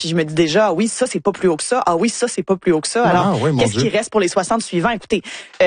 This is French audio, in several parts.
Puis je me dis déjà, ah oui, ça, c'est pas plus haut que ça. Ah oui, ça, c'est pas plus haut que ça. Alors, qu'est-ce qui reste pour les 60 suivants? Écoutez,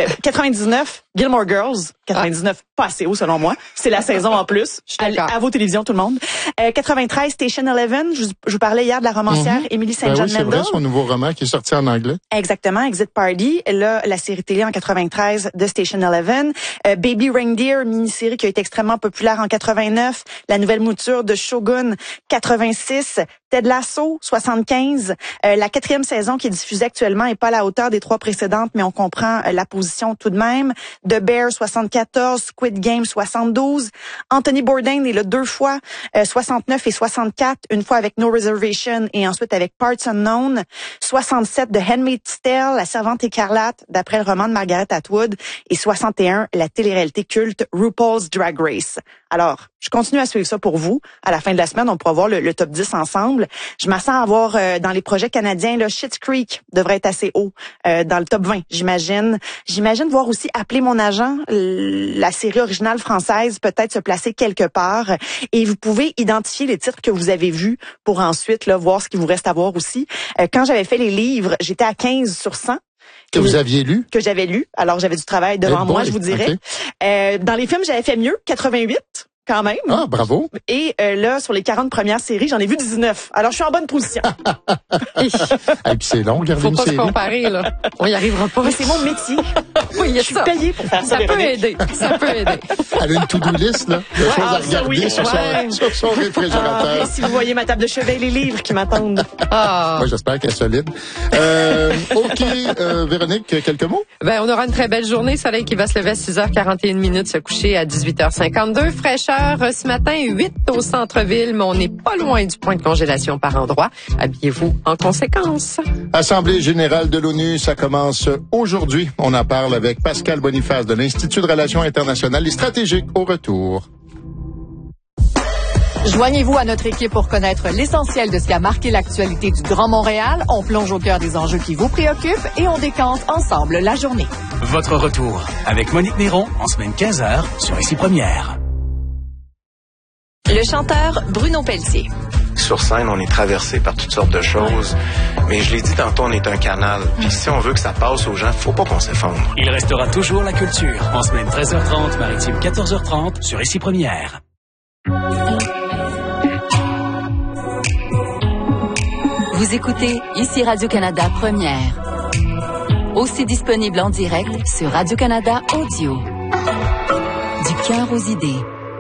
99, Gilmore Girls. 99, pas assez haut selon moi. C'est la saison en plus. À vos télévisions, tout le monde. 93, Station 11. Je vous parlais hier de la romancière Emily St. John Mandel. C'est vrai, son nouveau roman qui est sorti en anglais. Exactement, Exit Party. Là, la série télé en 93 de Station 11. Baby Reindeer, mini-série qui a été extrêmement populaire en 89. La nouvelle mouture de Shogun, 86. Ted Lasso, 75. La 4e saison qui est diffusée actuellement est pas à la hauteur des 3 précédentes, mais on comprend la position tout de même. The Bear, 74. Squid Game, 72. Anthony Bourdain est là 2 fois, 69 et 64. Une fois avec No Reservation et ensuite avec Parts Unknown. 67, The Handmaid's Tale, La Servante écarlate, d'après le roman de Margaret Atwood. Et 61, la télé-réalité culte RuPaul's Drag Race. Alors, je continue à suivre ça pour vous. À la fin de la semaine, on pourra voir le top 10 ensemble. Je m'attends à voir dans les projets canadiens, là, Schitt's Creek devrait être assez haut dans le top 20, j'imagine. J'imagine voir aussi Appeler mon agent, la série originale française, peut-être se placer quelque part. Et vous pouvez identifier les titres que vous avez vus pour ensuite là voir ce qu'il vous reste à voir aussi. Quand j'avais fait les livres, j'étais à 15 sur 100. Que vous aviez lu? Que j'avais lu. Alors, j'avais du travail devant moi, je vous dirais. Okay. Dans les films, j'avais fait mieux, 88. Quand même. Ah, bravo. Et là, sur les 40 premières séries, j'en ai vu 19. Alors, je suis en bonne position. Et puis c'est long, regardez une série. Faut pas se comparer, là. On y arrivera pas. Mais c'est mon métier. Oui, je suis payée pour faire ça. Ça peut aider. Ça peut aider. Elle a une to-do list, là. De choses à regarder sur son réfrigérateur. Et si vous voyez ma table de chevet et les livres qui m'attendent. Moi, j'espère qu'elle est solide. OK, Véronique, quelques mots? Ben, on aura une très belle journée. Soleil qui va se lever à 6h41, se coucher à 18h52. Fraîcheur ce matin, 8 au centre-ville, mais on n'est pas loin du point de congélation par endroit. Habillez-vous en conséquence. Assemblée générale de l'ONU, ça commence aujourd'hui. On en parle avec Pascal Boniface de l'Institut de Relations internationales et stratégiques au retour. Joignez-vous à notre équipe pour connaître l'essentiel de ce qui a marqué l'actualité du Grand Montréal. On plonge au cœur des enjeux qui vous préoccupent et on décante ensemble la journée. Votre retour avec Monique Néron en semaine 15h sur Ici Première. Le chanteur Bruno Pelletier. Sur scène, on est traversé par toutes sortes de choses. Mais je l'ai dit tantôt, on est un canal. Puis si on veut que ça passe aux gens, faut pas qu'on s'effondre. Il restera toujours la culture. En semaine 13h30, maritime 14h30 sur Ici Première. Vous écoutez Ici Radio-Canada Première. Aussi disponible en direct sur Radio-Canada Audio. Du cœur aux idées.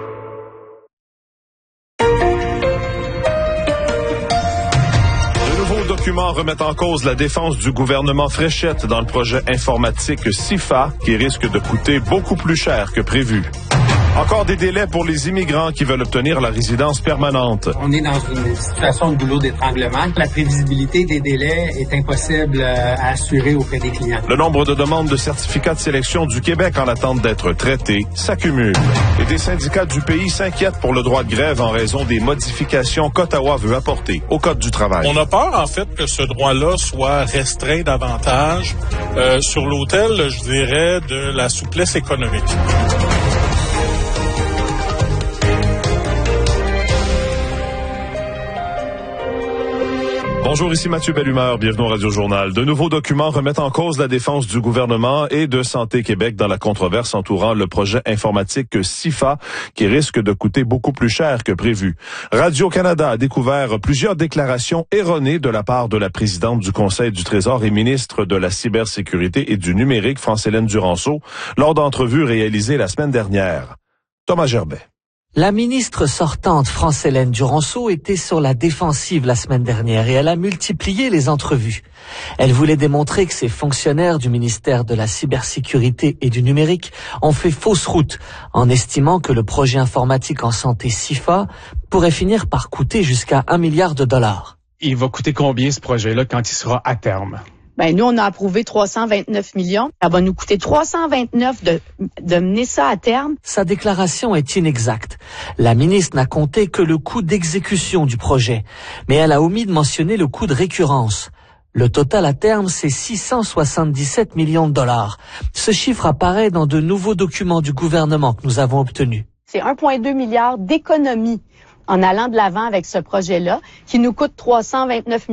Documents remettent en cause la défense du gouvernement Fréchette dans le projet informatique SIFA qui risque de coûter beaucoup plus cher que prévu. Encore des délais pour les immigrants qui veulent obtenir la résidence permanente. On est dans une situation de goulot d'étranglement. La prévisibilité des délais est impossible à assurer auprès des clients. Le nombre de demandes de certificats de sélection du Québec en attente d'être traitées s'accumule. Et des syndicats du pays s'inquiètent pour le droit de grève en raison des modifications qu'Ottawa veut apporter au Code du travail. On a peur, en fait, que ce droit-là soit restreint davantage sur l'autel, je dirais, de la souplesse économique. Bonjour, ici Mathieu Bellumeur, bienvenue au Radio Journal. De nouveaux documents remettent en cause la défense du gouvernement et de Santé Québec dans la controverse entourant le projet informatique SIFA qui risque de coûter beaucoup plus cher que prévu. Radio-Canada a découvert plusieurs déclarations erronées de la part de la présidente du Conseil du Trésor et ministre de la Cybersécurité et du Numérique, France-Hélène Duranceau, lors d'entrevues réalisées la semaine dernière. Thomas Gerbet. La ministre sortante France-Hélène Duranceau était sur la défensive la semaine dernière et elle a multiplié les entrevues. Elle voulait démontrer que ces fonctionnaires du ministère de la Cybersécurité et du Numérique ont fait fausse route en estimant que le projet informatique en santé SIFA pourrait finir par coûter jusqu'à $1 milliard. Il va coûter combien ce projet-là quand il sera à terme? Nous, on a approuvé 329 millions. Ça va nous coûter 329 de mener ça à terme. Sa déclaration est inexacte. La ministre n'a compté que le coût d'exécution du projet, mais elle a omis de mentionner le coût de récurrence. Le total à terme, c'est 677 millions de dollars. Ce chiffre apparaît dans de nouveaux documents du gouvernement que nous avons obtenus. C'est 1,2 milliard d'économies en allant de l'avant avec ce projet-là, qui nous coûte 329